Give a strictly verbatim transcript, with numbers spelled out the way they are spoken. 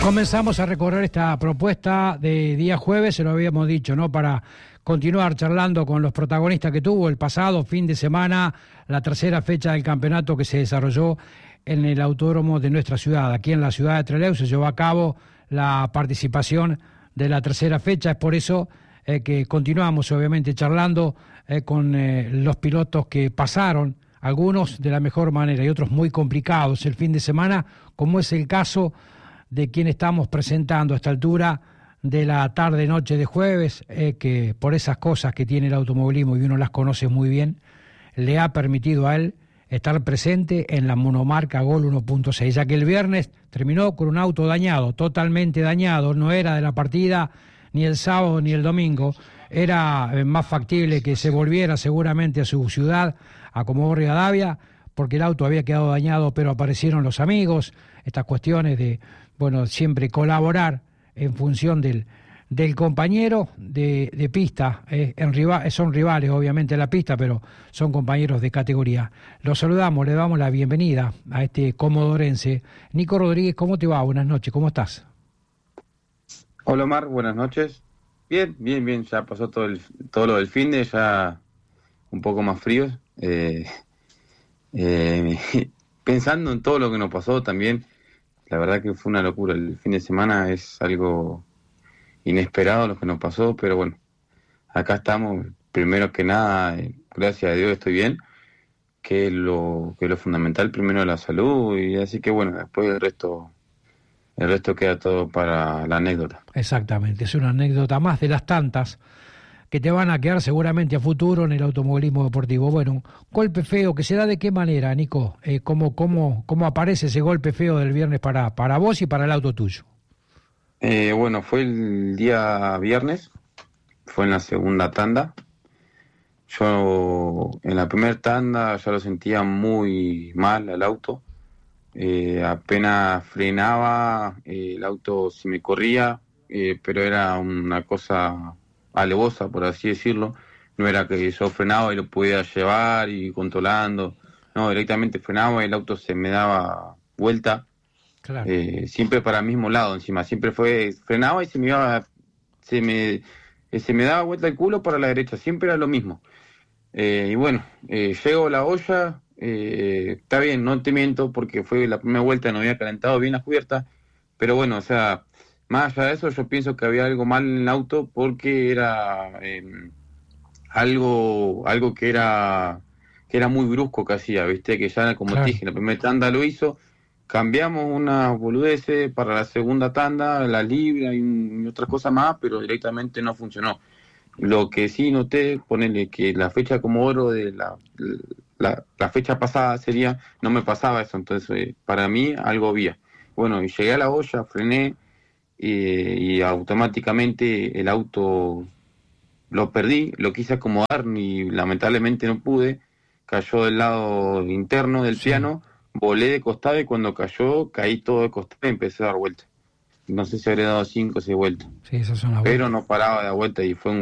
Comenzamos a recorrer esta propuesta de día jueves, se lo habíamos dicho, ¿no? Para continuar charlando con los protagonistas que tuvo el pasado fin de semana, la tercera fecha del campeonato que se desarrolló en el autódromo de nuestra ciudad. Aquí en la ciudad de Trelew se llevó a cabo la participación de la tercera fecha, es por eso eh, que continuamos obviamente charlando eh, con eh, los pilotos que pasaron, algunos de la mejor manera y otros muy complicados el fin de semana, como es el caso de quien estamos presentando a esta altura de la tarde-noche de jueves, eh, que por esas cosas que tiene el automovilismo y uno las conoce muy bien, le ha permitido a él estar presente en la monomarca Gol uno punto seis, ya que el viernes terminó con un auto dañado, totalmente dañado, no era de la partida ni el sábado ni el domingo, era eh, más factible que se volviera seguramente a su ciudad, a Comodoro Rivadavia, porque el auto había quedado dañado, pero aparecieron los amigos, estas cuestiones de, bueno, siempre colaborar en función del, del compañero de, de pista, eh, en rival, son rivales obviamente en la pista, pero son compañeros de categoría. Los saludamos, le damos la bienvenida a este comodorense. Nico Rodríguez, ¿cómo te va? Buenas noches, ¿cómo estás? Hola Omar, buenas noches. Bien, bien, bien, ya pasó todo, el, todo lo del finde, ya un poco más fríos. Eh, eh, pensando en todo lo que nos pasó también, la verdad que fue una locura. El fin de semana es algo inesperado lo que nos pasó, pero bueno, acá estamos. Primero que nada, eh, gracias a Dios estoy bien, que es lo, que es lo fundamental, primero la salud, y así que bueno, después el resto, el resto queda todo para la anécdota. Exactamente, es una anécdota más de las tantas que te van a quedar seguramente a futuro en el automovilismo deportivo. Bueno, golpe feo, ¿que se da de qué manera, Nico? Eh, ¿cómo, cómo, ¿Cómo aparece ese golpe feo del viernes para, para vos y para el auto tuyo? Eh, bueno, fue el día viernes, fue en la segunda tanda. Yo en la primera tanda ya lo sentía muy mal al auto. Eh, apenas frenaba, eh, el auto se me corría, eh, pero era una cosa alevosa, por así decirlo. No era que yo frenaba y lo podía llevar y controlando. No, directamente frenaba y el auto se me daba vuelta. Claro. Eh, siempre para el mismo lado encima. Siempre fue, frenaba y se me iba, se me, eh, se me daba vuelta el culo para la derecha. Siempre era lo mismo. Eh, y bueno, eh, llego a la olla, eh, está bien, no te miento, porque fue la primera vuelta, no había calentado bien las cubiertas. Pero bueno, o sea, más allá de eso, yo pienso que había algo mal en el auto porque era eh, algo algo que era que era muy brusco que hacía, ¿viste? Que ya, como Claro. te dije, la primera tanda lo hizo, cambiamos unas boludeces para la segunda tanda, la libra y, y otras cosas más, pero directamente no funcionó. Lo que sí noté, ponele que la fecha como oro de la, la, la fecha pasada sería, no me pasaba eso, entonces eh, para mí algo había. Bueno, y llegué a la olla, frené, eh, y automáticamente el auto lo perdí, lo quise acomodar y lamentablemente no pude, cayó del lado interno del Sí. piano, volé de costado y cuando cayó caí todo de costado y empecé a dar vueltas. No sé si habré dado cinco o seis vueltas, Sí, esas son las pero vueltas. no paraba de dar vueltas y fue un